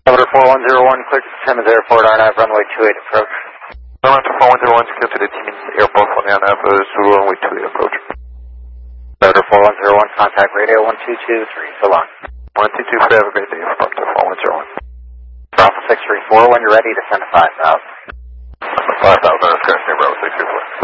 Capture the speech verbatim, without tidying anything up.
Delta four one zero one, clear to Simmons Airport, R nine, runway two eight approach. Delta four one zero one, clear to the Simmons Airport, R nine, Zulu, runway two eight approach. Delta four one zero one, contact radio one two two three, so long. one two two three, have a great day, Delta four one zero one. Bravo six three four, when you're ready, descend to five thousand. five thousand, that's going to stay Bravo six three four.